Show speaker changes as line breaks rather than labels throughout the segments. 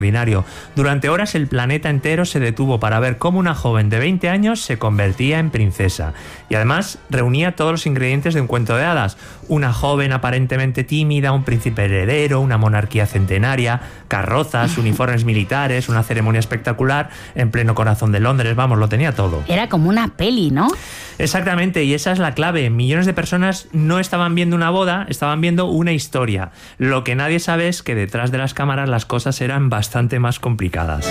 extraordinario. Durante horas el planeta entero se detuvo para ver cómo una joven de 20 años se convertía en princesa. Y además reunía todos los ingredientes de un cuento de hadas. Una joven aparentemente tímida, un príncipe heredero, una monarquía centenaria, carrozas, uniformes militares, una ceremonia espectacular en pleno corazón de Londres. Vamos, lo tenía todo.
Era como una peli, ¿no?
Exactamente, y esa es la clave. Millones de personas no estaban viendo una boda, estaban viendo una historia. Lo que nadie sabe es que detrás de las cámaras las cosas eran bastante más complicadas.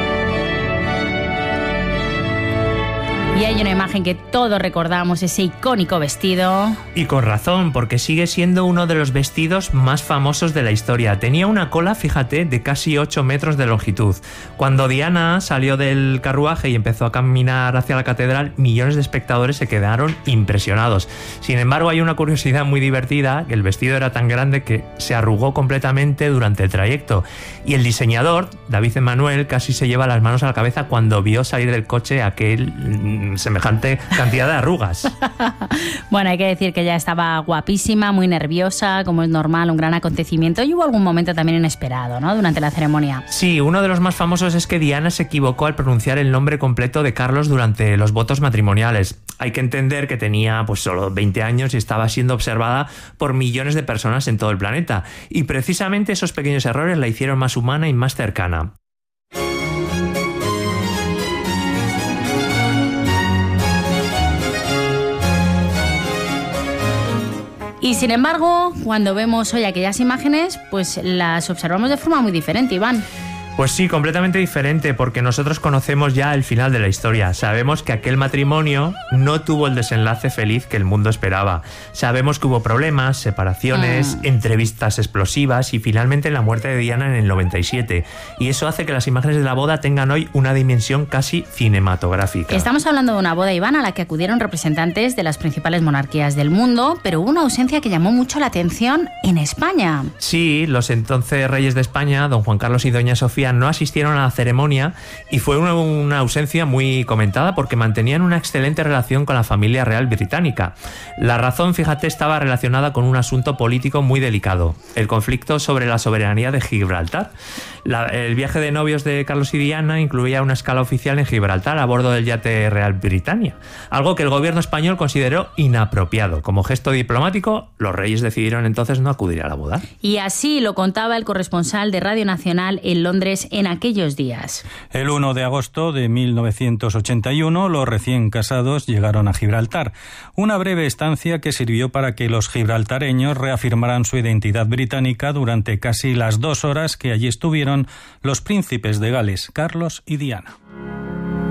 Y hay una imagen que todos recordamos, ese icónico vestido.
Y con razón, porque sigue siendo uno de los vestidos más famosos de la historia. Tenía una cola, fíjate, de casi 8 metros de longitud. Cuando Diana salió del carruaje y empezó a caminar hacia la catedral, millones de espectadores se quedaron impresionados. Sin embargo, hay una curiosidad muy divertida, que el vestido era tan grande que se arrugó completamente durante el trayecto. Y el diseñador, David Emanuel, casi se lleva las manos a la cabeza cuando vio salir del coche aquel semejante cantidad de arrugas.
Bueno, hay que decir que ella estaba guapísima, muy nerviosa, como es normal, un gran acontecimiento, y hubo algún momento también inesperado, ¿no?, durante la ceremonia.
Sí, uno de los más famosos es que Diana se equivocó al pronunciar el nombre completo de Carlos durante los votos matrimoniales. Hay que entender que tenía pues solo 20 años y estaba siendo observada por millones de personas en todo el planeta, y precisamente esos pequeños errores la hicieron más humana y más cercana.
Y sin embargo, cuando vemos hoy aquellas imágenes, pues las observamos de forma muy diferente, Iván.
Pues sí, completamente diferente, porque nosotros conocemos ya el final de la historia. Sabemos que aquel matrimonio no tuvo el desenlace feliz que el mundo esperaba. Sabemos que hubo problemas, separaciones, entrevistas explosivas y finalmente la muerte de Diana en el 97. Y eso hace que las imágenes de la boda tengan hoy una dimensión casi cinematográfica.
Estamos hablando de una boda, Iván, a la que acudieron representantes de las principales monarquías del mundo, pero hubo una ausencia que llamó mucho la atención en España.
Sí, los entonces reyes de España, don Juan Carlos y doña Sofía, no asistieron a la ceremonia y fue una ausencia muy comentada porque mantenían una excelente relación con la familia real británica. La razón, fíjate, estaba relacionada con un asunto político muy delicado, el conflicto sobre la soberanía de Gibraltar. El viaje de novios de Carlos y Diana incluía una escala oficial en Gibraltar a bordo del yate Real Britannia, algo que el gobierno español consideró inapropiado. Como gesto diplomático, los reyes decidieron entonces no acudir a la boda.
Y así lo contaba el corresponsal de Radio Nacional en Londres en aquellos días.
El 1 de agosto de 1981, los recién casados llegaron a Gibraltar. Una breve estancia que sirvió para que los gibraltareños reafirmaran su identidad británica durante casi las 2 horas que allí estuvieron los príncipes de Gales, Carlos y Diana.